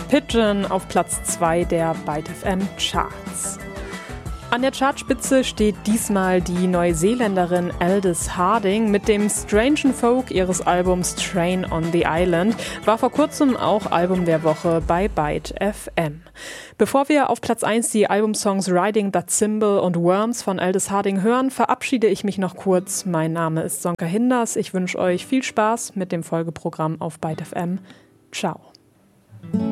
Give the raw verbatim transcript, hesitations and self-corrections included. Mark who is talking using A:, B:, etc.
A: Pigeon auf Platz zwei der Byte F M Charts. An der Chartspitze steht diesmal die Neuseeländerin Aldous Harding mit dem strangen Folk ihres Albums Train on the Island, war vor kurzem auch Album der Woche bei Byte F M. Bevor wir auf Platz eins die Albumsongs Riding That Symbol und Worms von Aldous Harding hören, verabschiede ich mich noch kurz. Mein Name ist Sonka Hinders. Ich wünsche euch viel Spaß mit dem Folgeprogramm auf Byte F M. Ciao.